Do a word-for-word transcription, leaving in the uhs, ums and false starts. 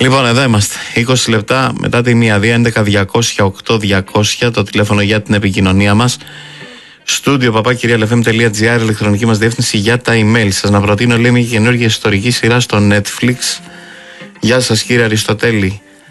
Λοιπόν, εδώ είμαστε. είκοσι λεπτά μετά τη μία, δύο, έντεκα διακόσια οκτώ διακόσια το τηλέφωνο για την επικοινωνία μας. Στούντιο παπάκυριαλεφm.gr, ηλεκτρονική μας διεύθυνση για τα email σας. Να προτείνω, λέει, μια καινούργια ιστορική σειρά στο Netflix. Γεια σας, κύριε Αριστοτέλη.